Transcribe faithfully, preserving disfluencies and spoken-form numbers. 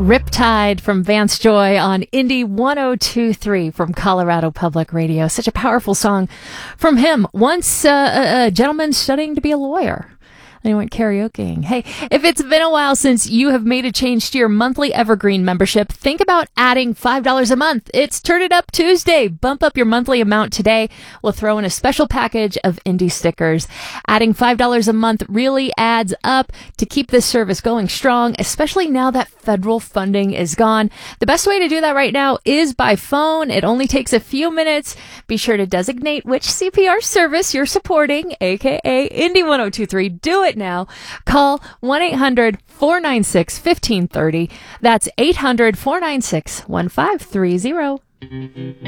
Riptide from Vance Joy on Indy one oh two point three from Colorado Public Radio. Such a powerful song from him. Once uh, a, a gentleman studying to be a lawyer. And he went karaokeing. Hey, if it's been a while since you have made a change to your monthly Evergreen membership, think about adding five dollars a month. It's Turn It Up Tuesday. Bump up your monthly amount today. We'll throw in a special package of Indy stickers. Adding five dollars a month really adds up to keep this service going strong, especially now that federal funding is gone. The best way to do that right now is by phone. It only takes a few minutes. Be sure to designate which C P R service you're supporting, aka Indy one oh two point three. Do it now. Call one eight hundred four nine six one five three zero. That's eight hundred four nine six one five three zero.